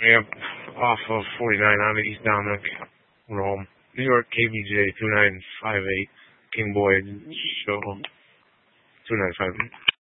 Yep, off of 49 out of East Dominic, Rome. New York KBJ 2958, King Boyd, show 2958.